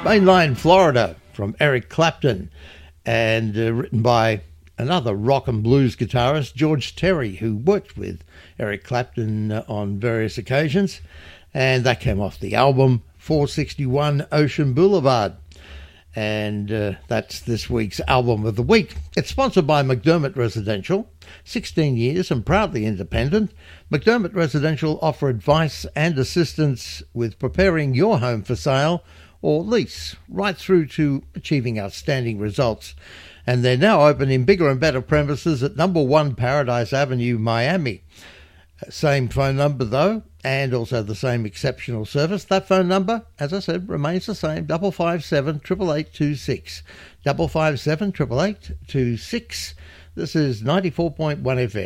Mainline Florida from Eric Clapton, and written by another rock and blues guitarist, George Terry, who worked with Eric Clapton on various occasions, and that came off the album 461 Ocean Boulevard. And that's this week's album of the week. It's sponsored by McDermott Residential, 16 years and proudly independent. McDermott Residential offer advice and assistance with preparing your home for sale or lease, right through to achieving outstanding results. And they're now open in bigger and better premises at number 1 Paradise Avenue, Miami. Same phone number though, and also the same exceptional service. That phone number, as I said, remains the same, 557 88826. 557 88826. This is 94.1 FM.